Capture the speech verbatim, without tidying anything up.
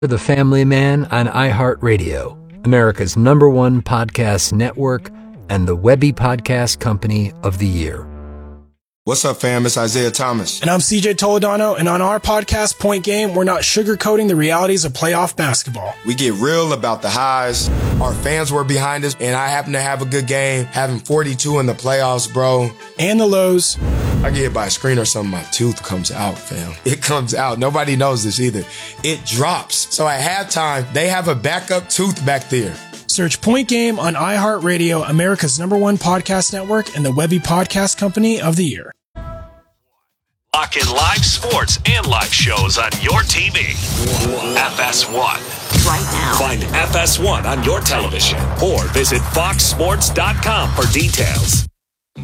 The Family Man on iHeartRadio, America's number one podcast network, and the Webby Podcast Company of the Year. What's up, fam? It's Isaiah Thomas. And I'm C J Toledano, and on our podcast, Point Game, we're not sugarcoating the realities of playoff basketball. We get real about the highs. Our fans were behind us, and I happen to have a good game, having forty-two in the playoffs, bro. And the lows. I get hit by a screen or something, my tooth comes out, fam. It comes out. Nobody knows this either. It drops. So at halftime, they have a backup tooth back there. Search Point Game on iHeartRadio, America's number one podcast network, and the Webby Podcast Company of the Year. Lock in live sports and live shows on your T V. F S one. Right now. Find F S one on your television or visit fox sports dot com for details.